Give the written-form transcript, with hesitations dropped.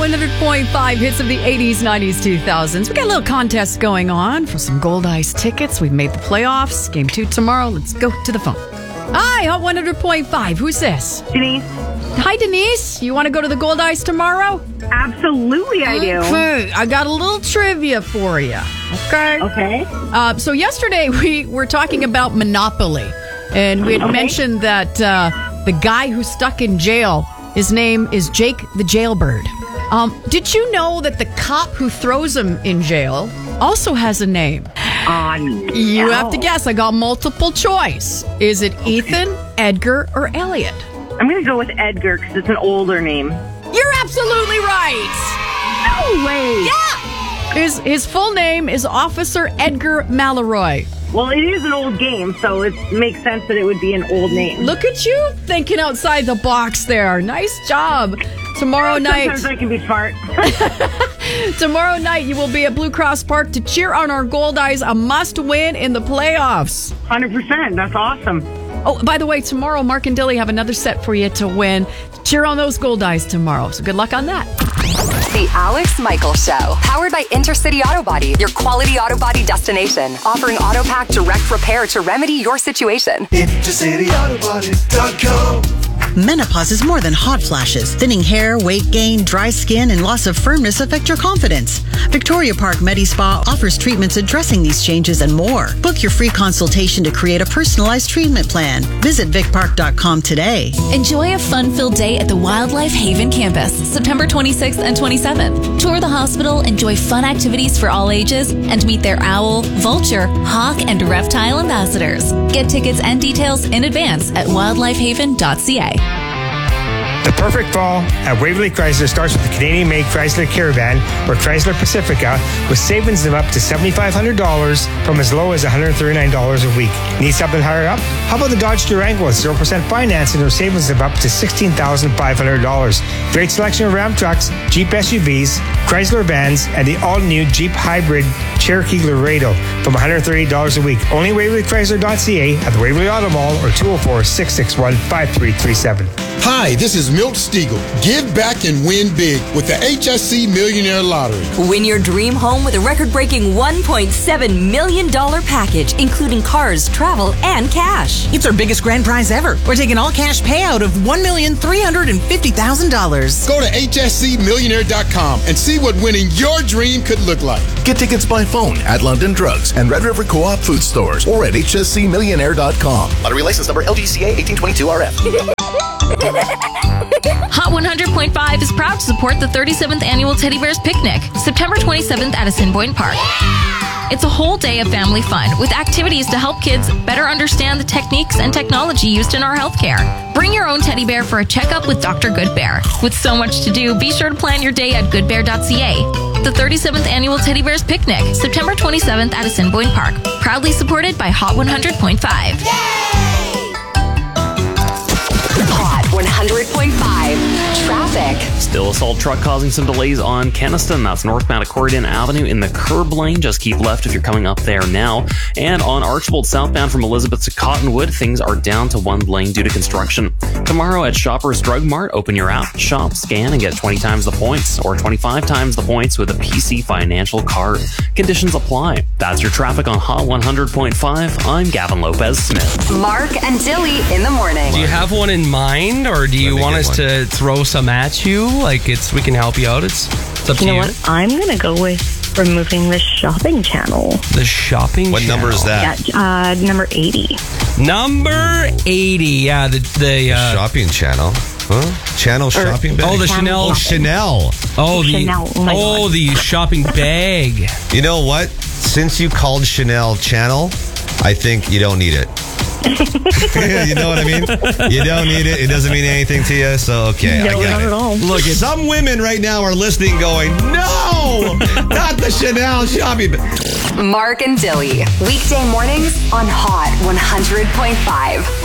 100.5 hits of the 80s, 90s, 2000s. We got a little contest going on for some Gold Ice tickets. We've made the playoffs. Game 2 tomorrow. Let's go to the phone. Hi, Hot 100.5. Who's this? Denise. Hi, Denise. You want to go to the Gold Ice tomorrow? Absolutely, I do. Okay, I got a little trivia for you. Okay. Okay. So yesterday we were talking about Monopoly, and we had mentioned that the guy who's stuck in jail, his name is Jake the Jailbird. Did you know that the cop who throws him in jail also has a name? No. You have to guess. I got multiple choice. Is it Ethan, Edgar, or Elliot? I'm going to go with Edgar because it's an older name. You're absolutely right. No way. Yeah. His full name is Officer Edgar Malloy. Well, it is an old game, so it makes sense that it would be an old name. Look at you thinking outside the box there. Nice job. Tomorrow night. Sometimes I can be smart. Tomorrow night, you will be at Blue Cross Park to cheer on our Gold Eyes, a must-win in the playoffs. 100%. That's awesome. Oh, by the way, tomorrow, Mark and Dilly have another set for you to win. Cheer on those Gold Eyes tomorrow. So good luck on that. The Alex Michaels Show, powered by Intercity Auto Body, your quality auto body destination. Offering auto pack direct repair to remedy your situation. IntercityAutoBody.com. Menopause is more than hot flashes. Thinning hair, weight gain, dry skin, and loss of firmness affect your confidence. Victoria Park Medi Spa offers treatments addressing these changes and more. Book your free consultation to create a personalized treatment plan. Visit vicpark.com today. Enjoy a fun-filled day at the Wildlife Haven campus, September 26th and 27th. Tour the hospital, enjoy fun activities for all ages, and meet their owl, vulture, hawk, and reptile ambassadors. Get tickets and details in advance at wildlifehaven.ca. The perfect fall at Waverly Chrysler starts with the Canadian-made Chrysler Caravan or Chrysler Pacifica with savings of up to $7,500 from as low as $139 a week. Need something higher up? How about the Dodge Durango with 0% financing or savings of up to $16,500? Great selection of Ram trucks, Jeep SUVs, Chrysler vans, and the all-new Jeep Hybrid Cherokee Laredo from $138 a week. Only WaverlyChrysler.ca at the Waverly Auto Mall or 204-661-5337. Hi, this is Milt Stiegel. Give back and win big with the HSC Millionaire Lottery. Win your dream home with a record-breaking $1.7 million package, including cars, travel, and cash. It's our biggest grand prize ever. We're taking all cash payout of $1,350,000. Go to hscmillionaire.com and see what winning your dream could look like. Get tickets by phone at London Drugs and Red River Co-op food stores or at hscmillionaire.com. Lottery license number LGCA 1822RF. Hot 100.5 is proud to support the 37th Annual Teddy Bears Picnic, September 27th at Assiniboine Park. It's a whole day of family fun with activities to help kids better understand the techniques and technology used in our healthcare. Bring your own teddy bear for a checkup with Dr. Goodbear. With so much to do, be sure to plan your day at goodbear.ca. The 37th Annual Teddy Bears Picnic, September 27th at Assiniboine Park. Proudly supported by Hot 100.5. Hot 100.5 traffic. Still a salt truck causing some delays on Kenaston. That's northbound at Corridon Avenue in the curb lane. Just keep left if you're coming up there now. And on Archibald southbound from Elizabeth to Cottonwood, things are down to one lane due to construction. Tomorrow at Shoppers Drug Mart, open your app, shop, scan, and get 20 times the points or 25 times the points with a PC Financial card. Conditions apply. That's your traffic on Hot 100.5. I'm Gavin Lopez-Smith. Mark and Dilly in the morning. Do you have one in mind, or do you want us to throw some at you? Like we can help you out. It's up to you. You know what? I'm going to go with removing the shopping channel. The shopping What channel. number is that? Yeah, number 80. Number 80. Yeah, the shopping channel. Huh? Channel shopping bag? Oh, the Chanel. Oh, Chanel. Oh, the Chanel. Oh my God. the shopping bag. You know what? Since you called Chanel Channel, I think you don't need it. You know what I mean? You don't need it. It doesn't mean anything to you. So, okay, No, I get not it. at all. Look, some women right now are listening going, no, not the Chanel shopping bag. Mark and Dilly. Weekday mornings on Hot 100.5.